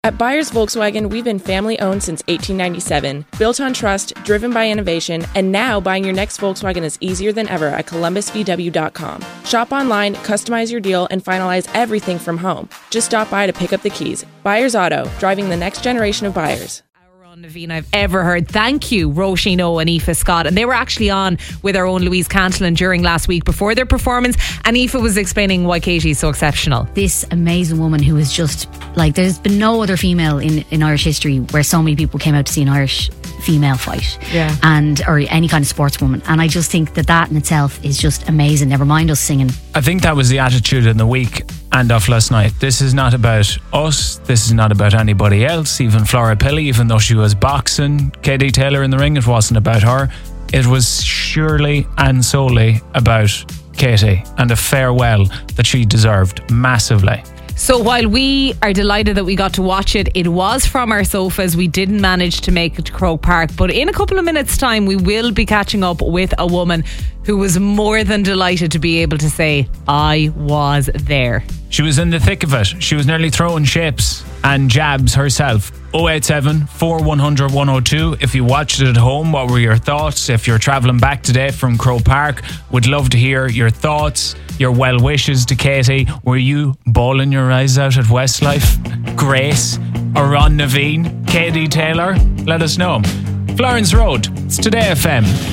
At Byers Volkswagen, we've been family-owned since 1897, built on trust, driven by innovation, and now buying your next Volkswagen is easier than ever at columbusvw.com. Shop online, customize your deal, and finalize everything from home. Just stop by to pick up the keys. Byers Auto, driving the next generation of buyers. Naveen I've ever heard. Thank you, Roisin O and Aoife Scott. And they were actually on with our own Louise Cantillon during last week before their performance, and Aoife was explaining why Katie is so exceptional. This amazing woman who is just like, there's been no other female in Irish history where so many people came out to see an Irish female fight, or any kind of sportswoman, and I just think that in itself is just amazing, never mind us singing. I think that was the attitude in the week and of last night. This is not about us, this is not about anybody else. Even Flora Pilly, even though she was boxing Katie Taylor in the ring, it wasn't about her. It was surely and solely about Katie and a farewell that she deserved massively. So while we are delighted that we got to watch it, it was from our sofas. We didn't manage to make it to Croke Park, but in a couple of minutes' time we will be catching up with a woman who was more than delighted to be able to say, I was there. She was in the thick of it. She was nearly throwing shapes and jabs herself. 087 4100 102. If you watched it at home, what were your thoughts? If you're travelling back today from Croke Park, would love to hear your thoughts, your well wishes to Katie. Were you bawling your eyes out at Westlife, Grace, or Ron Naveen, Katie Taylor? Let us know. Florence Road, it's Today FM.